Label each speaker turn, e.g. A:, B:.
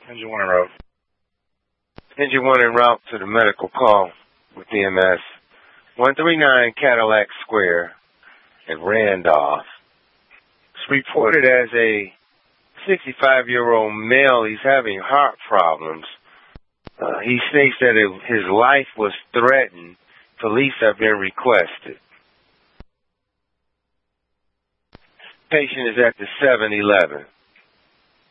A: Engine 1 en route.
B: Engine 1 en route to the medical call with EMS. 139 Cadillac Square in Randolph. It's reported as a 65-year-old male. He's having heart problems. He states that his life was threatened. Police have been requested. Patient is at the 7-Eleven.